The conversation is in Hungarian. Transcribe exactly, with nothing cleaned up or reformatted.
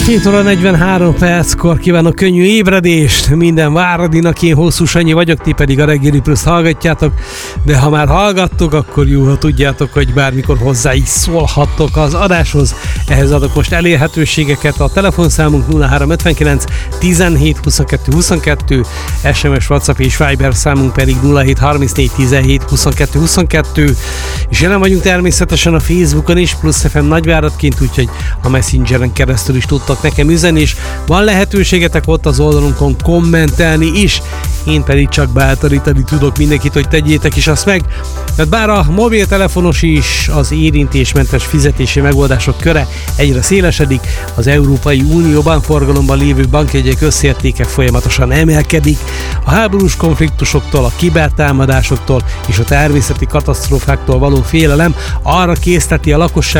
hét óra negyvenhárom perckor kívánok könnyű ébredést minden Váradinak, én Hosszú Sanyi vagyok, ti pedig a Reggeli Pluszt hallgatjátok, de ha már hallgattok, akkor jó, ha tudjátok, hogy bármikor hozzá is szólhattok az adáshoz. Ehhez adok most elérhetőségeket, a telefonszámunk nulla három ötvenkilenc tizenhét huszonkettő huszonkettő, es em es, WhatsApp és Viber számunk pedig nulla hét harmincnégy tizenhét huszonkettő huszonkettő, és jelen vagyunk természetesen a Facebookon is, Plusz ef em nagyváradként, úgyhogy a Messengeren keresztül is tudtak nekem üzenni, és van lehetőségetek ott az oldalunkon kommentelni is, én pedig csak bátorítani tudok mindenkit, hogy tegyétek is azt meg. Tehát bár a mobiltelefonos is az érintésmentes fizetési megoldások köre egyre szélesedik, az Európai Unióban forgalomban lévő bankjegyek összértéke folyamatosan emelkedik, a háborús konfliktusoktól, a kibertámadásoktól és a természeti katasztrófáktól való félelem arra készteti a lakosság,